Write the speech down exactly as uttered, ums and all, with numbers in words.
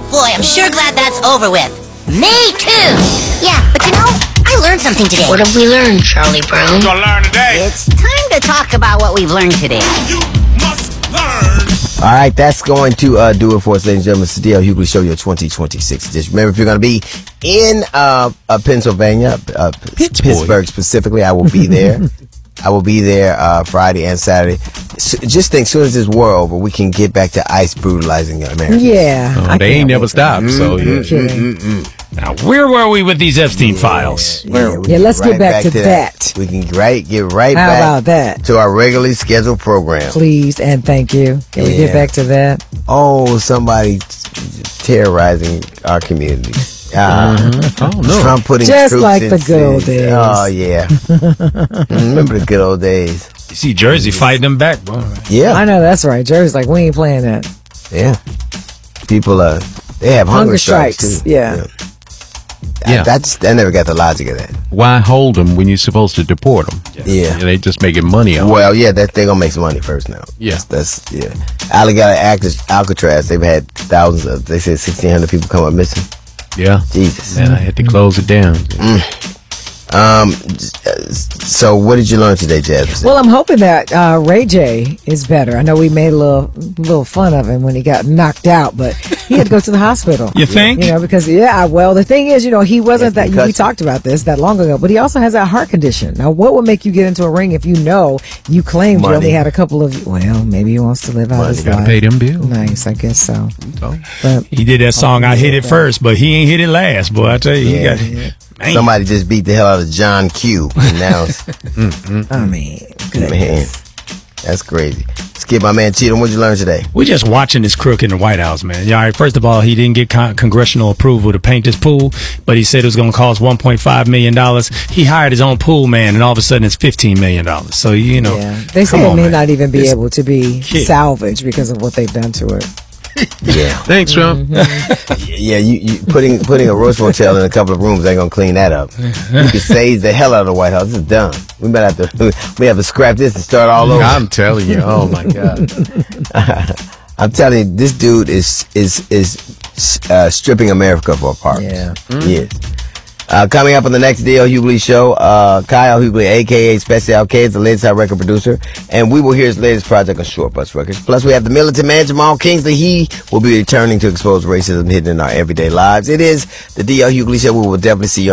boy, I'm sure glad that's over with. Me too. Yeah, but you know, I learned something today. What have we learned, Charlie Brown? We're gonna learn today. It's time to talk about what we've learned today. You must learn. All right, that's going to uh, do it for us, ladies and gentlemen. It's the D L Hughley Show, your twenty twenty-six edition. Remember, if you're going to be in uh, uh, Pennsylvania, uh, Pittsburgh specifically, I will be there. I will be there uh, Friday and Saturday. So just think, as soon as this war over, we can get back to ICE brutalizing Americans. Yeah. Oh, they ain't never stopped. So yeah. Okay. Now, where were we with these Epstein files? Yeah, we Yeah, can let's get back to that. We can right, get right How back about that? to our regularly scheduled program. Please and thank you. Can we Yeah. get back to that? Oh, somebody t- terrorizing our community. Uh, Oh, no. Trump putting Just troops like in the good old cities. days. Oh, yeah. Remember the good old days. You see Jersey fighting them back, boy. Yeah. I know that's right. Jersey's like, we ain't playing that. Yeah. People, uh, they have hunger, Hunger strikes, strikes, too. yeah. I, Yeah. that's, I never got the logic of that. Why hold them when you're supposed to deport them? Yeah. They just making money on Well, yeah, that they're gonna make some money first now. Yeah. That's, that's yeah. Alligator Alcatraz, they've had thousands of, they said sixteen hundred people come up missing. it. Yeah. Jesus. Man, I had to close it down. Um. So, what did you learn today, Jasmine? Well, I'm hoping that uh, Ray J is better. I know we made a little little fun of him when he got knocked out, but he had to go to the hospital. You think? You know, because, yeah, well, the thing is, you know, he wasn't Yes, that, because- we talked about this that long ago, but he also has that heart condition. Now, what would make you get into a ring if you know you claimed Money. you only had a couple of, well, maybe he wants to live out Money. his Gotta life. pay them bills. Nice, I guess so. So, But He did that song, I hit it first, but he ain't hit it last, boy. I tell you, Yeah. he got man. Somebody just beat the hell out of John Q. And now, it's, I mean, man, that's crazy. Skip, my man Cheatham, what'd you learn today? We're just watching this crook in the White House, man. Yeah, all right, first of all, he didn't get con- congressional approval to paint this pool, but he said it was going to cost one point five million dollars. He hired his own pool man, and all of a sudden it's fifteen million dollars. So, you know, yeah. They come say it on, may man. not even be It's- able to be kid. salvaged because of what they've done to it. Yeah. thanks, Trump. Yeah, you, you putting putting a roast motel in a couple of rooms ain't gonna clean that up. You can save the hell out of the White House. This is done. We might have to we have to scrap this and start all over. I'm telling you. Oh, my God. I'm telling you, this dude is is is uh, stripping America apart. Yeah. Yes. Uh, coming up on the next D L Hughley show, uh, Kyle Hughley, a k a. Special K, is the latest hot record producer, and we will hear his latest project on Short Bus Records. Plus, we have the militant man, Jamal Kingsley. He will be returning to expose racism hidden in our everyday lives. It is the D L Hughley Show. We will definitely see you